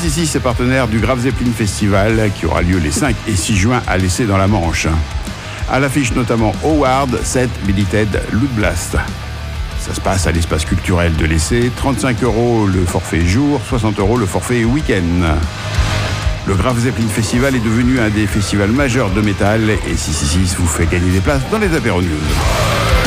666 est partenaire du Graf Zeppelin Festival qui aura lieu les 5 et 6 juin à l'Essai dans la Manche. À l'affiche notamment Howard, Set, Milited, Loot Blast. Ça se passe à l'espace culturel de l'Essai, 35 € le forfait jour, 60 € le forfait week-end. Le Graf Zeppelin Festival est devenu un des festivals majeurs de métal et 666 vous fait gagner des places dans les apéros news.